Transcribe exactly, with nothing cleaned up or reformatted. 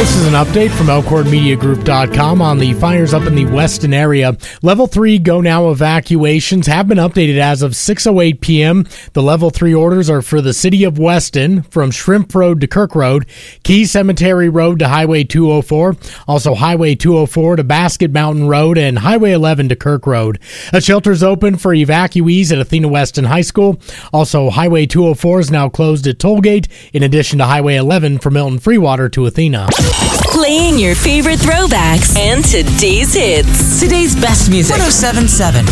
This is an update from elkhorn media group dot com on the fires up in the Weston area. Level three Go Now evacuations have been updated as of six oh eight p.m. The Level three orders are for the city of Weston, from Shrimp Road to Kirk Road, Key Cemetery Road to Highway two oh four, also Highway two oh four to Basket Mountain Road, and Highway eleven to Kirk Road. A shelter's open for evacuees at Athena Weston High School. Also, Highway two oh four is now closed at Tollgate, in addition to Highway eleven from Milton Freewater to Athena. Playing your favorite throwbacks and today's hits. Today's best music. one oh seven point seven